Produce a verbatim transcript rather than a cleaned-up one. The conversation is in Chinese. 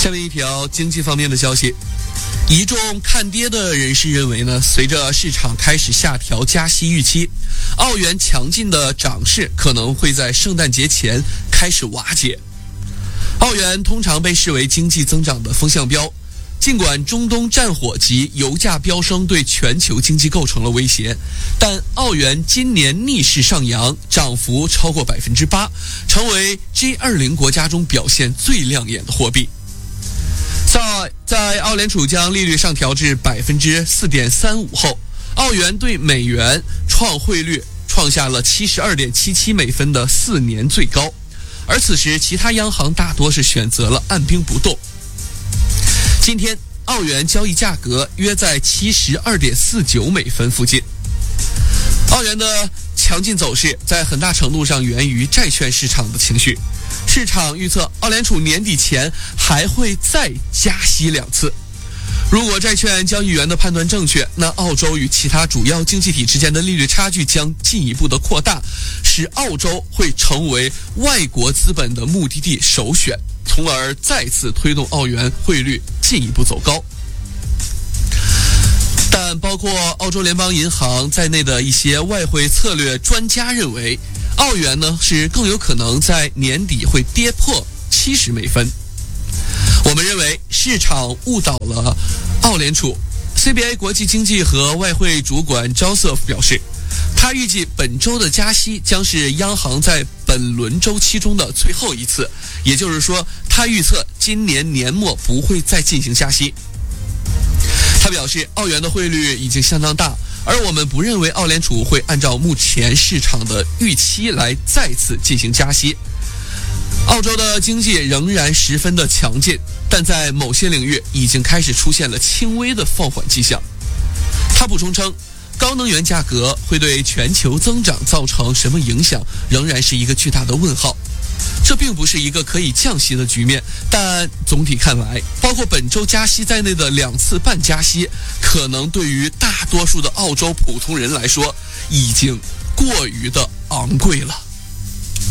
下面一条经济方面的消息，一众看跌的人士认为呢，随着市场开始下调加息预期，澳元强劲的涨势可能会在圣诞节前开始瓦解。澳元通常被视为经济增长的风向标，尽管中东战火及油价飙升对全球经济构成了威胁，但澳元今年逆势上扬，涨幅超过百分之八，成为 G 二十 国家中表现最亮眼的货币。在在澳联储将利率上调至百分之四点三五后，澳元对美元创汇率创下了七十二点七七美分的四年最高，而此时其他央行大多是选择了按兵不动。今天澳元交易价格约在七十二点四九美分附近。澳元的强劲走势在很大程度上源于债券市场的情绪。市场预测澳联储年底前还会再加息两次。如果债券交易员的判断正确，那澳洲与其他主要经济体之间的利率差距将进一步的扩大，使澳洲会成为外国资本的目的地首选，从而再次推动澳元汇率进一步走高。但包括澳洲联邦银行在内的一些外汇策略专家认为，澳元呢是更有可能在年底会跌破七十美分。我们认为市场误导了澳联储。C B A 国际经济和外汇主管 Joseph 表示，他预计本周的加息将是央行在本轮周期中的最后一次，也就是说，他预测今年年末不会再进行加息。他表示，澳元的汇率已经相当大，而我们不认为澳联储会按照目前市场的预期来再次进行加息。澳洲的经济仍然十分的强劲，但在某些领域已经开始出现了轻微的放缓迹象。他补充称，高能源价格会对全球增长造成什么影响，仍然是一个巨大的问号。这并不是一个可以降息的局面，但总体看来，包括本周加息在内的两次半加息，可能对于大多数的澳洲普通人来说，已经过于的昂贵了。